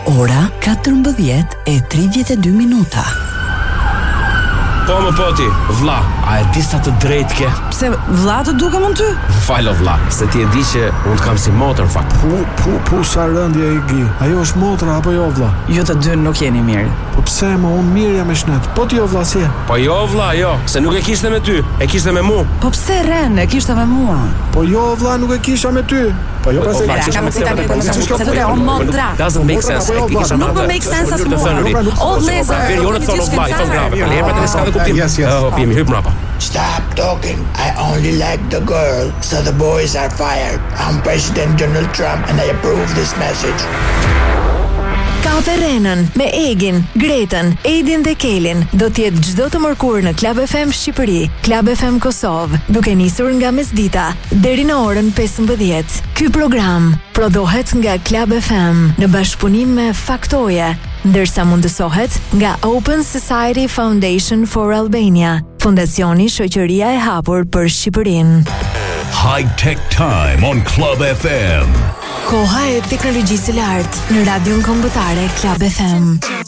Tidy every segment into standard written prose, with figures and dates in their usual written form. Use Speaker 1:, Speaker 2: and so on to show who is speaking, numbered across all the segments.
Speaker 1: Ora 14:32.
Speaker 2: Po më poti, vlla, a e di sa të drejtë ke?
Speaker 1: Pse vlla të dukem unë ty?
Speaker 2: Falo vlla, se ti e di që unë të kam si motër fakt.
Speaker 3: Pu sa rëndje i gi. Ajo është motra apo jo vlla?
Speaker 1: Ju të dy nuk jeni mirë.
Speaker 3: Po pse më unë mirë jam me shnet? Po ti jo vlla si?
Speaker 2: Po jo vlla, jo, se nuk e kishte me ty, e kishte me mua.
Speaker 1: Po pse Ren, e kishte me mua?
Speaker 3: Po jo vlla, nuk e kisha me ty. Po jo pse
Speaker 2: doesn't make sense.
Speaker 1: Nuk më make sense as mua. O vleza,
Speaker 2: Pimi, hyp mrapa.
Speaker 4: Stop talking. I only like the girl, so the boys are fired. I'm President Donald Trump and I approve this message.
Speaker 5: Kafe Renën me Egin, Gretën, Edin dhe Kelin do t'jetë çdo të mërkur në Club FM Shqipëri, Club FM Kosovë, duke nisur nga mesdita deri në orën 15. Ky program prodhohet nga Club FM në bashkëpunim me Faktoje, ndërsa mundësohet nga Open Society Foundation for Albania, fondacioni Shoqëria e Hapur për Shqipërinë.
Speaker 6: High Tech Time on Club FM.
Speaker 5: Koha e teknologjisë lartë në radion kombëtare Club FM.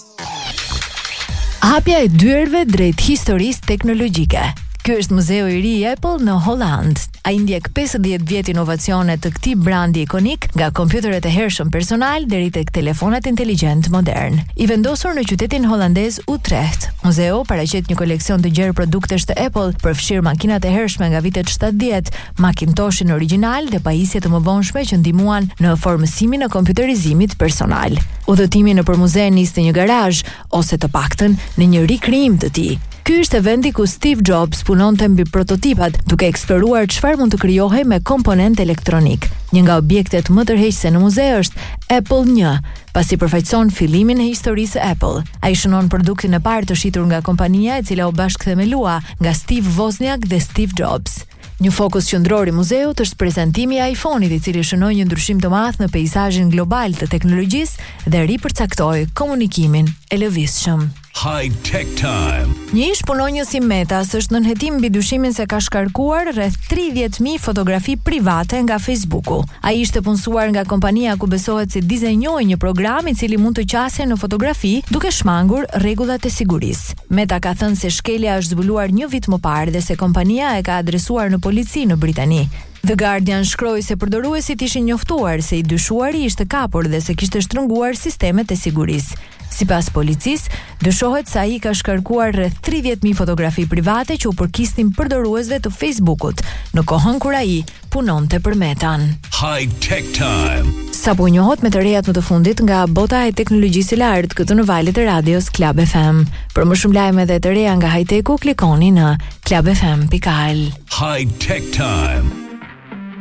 Speaker 5: Hapja e dyerve drejt historisë teknologjike. Ky është muzeu i ri i Apple në Holland. Ai ndjek 50 vjet inovacione të këtij brandi ikonik, nga kompjuterët e hershëm personal deri tek telefonat inteligjent modern. I vendosur në qytetin holandez Utrecht, muzeu paraqet një koleksion të gjerë produktesh të Apple, përfshirë makinat e hershme nga vitet 70, Macintoshin origjinal dhe pajisje të mëvonshme që ndihmuan në formësimin e kompjuterizimit personal. Udhëtimi nëpër muze nis në një garazh ose të paktën në një rikrijim të tij. Ky është vendi ku Steve Jobs punonte mbi prototipat, duke eksploruar çfarë mund të krijohej me komponent elektronik. Një nga objektet më tërheqëse në muze është Apple 1, pasi përfaqëson fillimin e historisë së Apple. Ai shënon produktin e parë të shitur nga kompania e cila u bashkëthemelua nga Steve Wozniak dhe Steve Jobs. Një fokus qendror i muzeut është prezantimi i iPhone-it, i cili shënoi një ndryshim të madh në peizazhin global të teknologjisë dhe ripërcaktoi komunikimin e lëvizshëm.
Speaker 6: High Tech Time.
Speaker 5: Një ish punonjës i Metas është nën hetim mbi dyshimin se ka shkarkuar rreth 30.000 fotografi private nga Facebooku. Ai ishte punësuar nga kompania ku besohet se dizajnoi një program i cili mund të qasej në fotografi duke shmangur rregullat e sigurisë. Meta ka thënë se shkelja është zbuluar një vit më parë dhe se kompania e ka adresuar në polici në Britani. The Guardian shkroi se përdoruesit ishin njoftuar se i dyshuari ishte kapur dhe se kishte shtrënguar sistemet e sigurisë. Sipas policisë, dyshohet se ai ka shkarkuar rreth 30.000 fotografi private që u përkisnin përdoruesve të Facebookut, në kohën kur ai punonte për Metan.
Speaker 6: High Tech Time.
Speaker 5: Sapo njohot me të rejat më të fundit nga bota e teknologjisë së lartë këtu në valët e radios Club FM. Për më shumë lajme dhe të reja nga high-techu, klikoni në clubfm.al.
Speaker 6: High Tech Time.